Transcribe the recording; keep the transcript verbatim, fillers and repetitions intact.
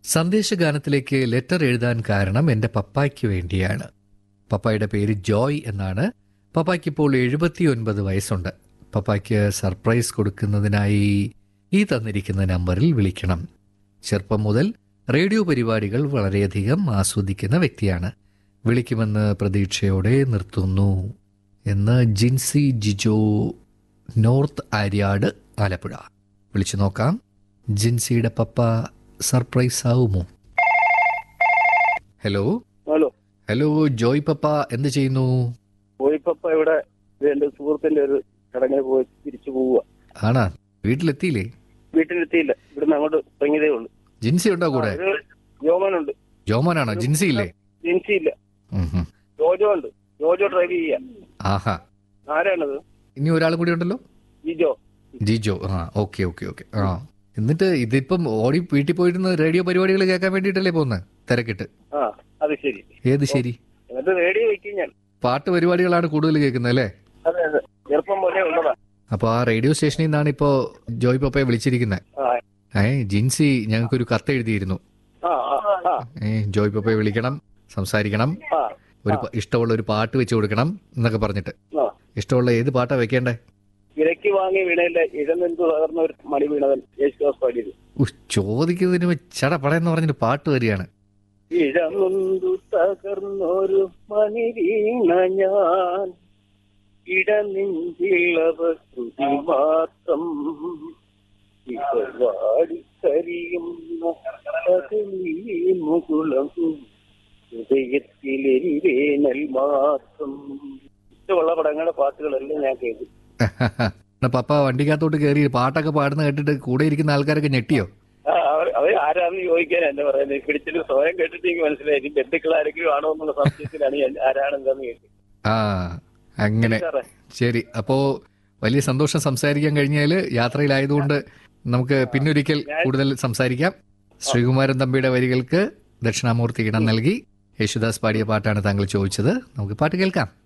സന്ദേശഗാനത്തിലേക്ക് letter എഴുതാൻ കാരണം എൻ്റെ പപ്പായ്ക്ക് വേണ്ടിയാണ്. പപ്പായുടെ പേര് ജോയ് എന്നാണ്. പപ്പായ്ക്ക് ഇപ്പോൾ എഴുപത്തിയൊൻപത് വയസ്സുണ്ട്. പപ്പായ്ക്ക് സർപ്രൈസ് കൊടുക്കുന്നതിനായി ഈ തന്നിരിക്കുന്ന നമ്പറിൽ വിളിക്കണം. ചെറുപ്പം മുതൽ റേഡിയോ പരിപാടികൾ വളരെയധികം ആസ്വദിക്കുന്ന വ്യക്തിയാണ്. വിളിക്കുമെന്ന് പ്രതീക്ഷയോടെ നിർത്തുന്നു എന്ന് ജിൻസി ജിജോ, നോർത്ത് ആര്യാട്, ആലപ്പുഴ. വിളിച്ചു നോക്കാം. ജിൻസിയുടെ പപ്പ സർപ്രൈസ് ആവുമോ? ഹലോ ഹലോ ഹലോ ജോയ് പപ്പ, എന്ത് ചെയ്യുന്നു? ജോയ് പപ്പ ഇവിടെ എന്റെ സുഹൃത്തിന്റെ ഒരു ചടങ്ങിന് പോയി തിരിച്ചു പോവുക. ആണാ? വീട്ടിലെത്തിയില്ലേ? വീട്ടിലെത്തിയില്ല, ഇവിടുന്ന് അങ്ങോട്ട് ഇറങ്ങിയതേ ഉള്ളൂ. ജിൻസി ഉണ്ടോ കൂടെ? ജോമനുണ്ട്. ജോമോനാണോ? ജിൻസി ഇല്ലേ? ജിൻസി ഇല്ല. ജോജോ ഉണ്ട്. ജോജോ ഡ്രൈവ് ചെയ്യാ. ആഹാ, ആരാണത്? ഇനി ഒരാൾ കൂടി ഉണ്ടല്ലോ, ജിജോ. ജിജോ. ആ, ഓക്കെ ഓക്കെ ഓക്കെ. ആ, എന്നിട്ട് ഇതിപ്പം ഓടി വീട്ടിൽ പോയിരുന്ന റേഡിയോ പരിപാടികൾ കേൾക്കാൻ വേണ്ടിട്ടല്ലേ പോകുന്നത്? തിരക്കിട്ട്. ആ, അത് ശരി. ഏത് ശരി? എന്നിട്ട് റേഡിയോ വെക്കും ഞാൻ. പാട്ട് പരിപാടികളാണ് കൂടുതൽ കേൾക്കുന്നത് അല്ലേ? അതെ അതെ, ചെറുപ്പം പോലെ ഉള്ളതാ. അപ്പൊ ആ റേഡിയോ സ്റ്റേഷനിൽ നിന്നാണ് ഇപ്പോ ജോയ് പപ്പയെ വിളിച്ചിരിക്കുന്നത്. ഏ ജിൻസി ഞങ്ങൾക്കൊരു കത്ത് എഴുതിയിരുന്നു. ഏ ജോയ് പപ്പയെ വിളിക്കണം, സംസാരിക്കണം, ഒരു ഇഷ്ടമുള്ള ഒരു പാട്ട് വെച്ച് കൊടുക്കണം എന്നൊക്കെ പറഞ്ഞിട്ട്. ഇഷ്ടമുള്ള ഏത് പാട്ടാ വെക്കേണ്ടേ? വിലക്ക് വാങ്ങി വീണയിലെ ഇഴനെന്തു തകർന്ന ഒരു മണി വീണവൻ യേശുദാസ് പാടിയത്. ചോദിക്കുന്നതിന് ചട പടയെന്ന് പറഞ്ഞിട്ട് പാട്ട് വരികയാണ്. ഇഴനൊന്തു തകർന്നൊരു മണി വീണ ഞാൻ, ഇടനെഞ്ചിളവ ശ്രുതി മാത്രം, വാടിക്കരിയുന്ന മുകുളം ഹൃദയത്തിലെരിവേനൽ മാത്രം. ഇഷ്ടമുള്ള പടങ്ങളുടെ പാട്ടുകളെല്ലാം ഞാൻ കേൾക്കും. പപ്പ വണ്ടിക്കകത്തോട്ട് കയറി പാട്ടൊക്കെ പാടുന്ന കേട്ടിട്ട് കൂടെ ഇരിക്കുന്ന ആൾക്കാരൊക്കെ ഞെട്ടിയോ? അവർ ആരാന്ന് ചോദിക്കാൻ എന്നെ പറയുന്നത്. പിടിച്ചിട്ട് സ്വയം കേട്ടിട്ട് എനിക്ക് മനസ്സിലായി ബന്ധുക്കൾ ആരെങ്കിലും ആണോ എന്നുള്ള സംശയത്തിലാണ് ആരാണെന്താന്ന് കേട്ടത്. ആ, അങ്ങനെ. ശരി, അപ്പോ വലിയ സന്തോഷം സംസാരിക്കാൻ കഴിഞ്ഞാല്. യാത്രയിലായതുകൊണ്ട് നമുക്ക് പിന്നൊരിക്കൽ കൂടുതൽ സംസാരിക്കാം. ശ്രീകുമാരൻ തമ്പിയുടെ വരികൾക്ക് ദക്ഷിണാമൂർത്തി ഇടം നൽകി യേശുദാസ് പാടിയ പാട്ടാണ് താങ്കൾ ചോദിച്ചത്. നമുക്ക് പാട്ട് കേൾക്കാം.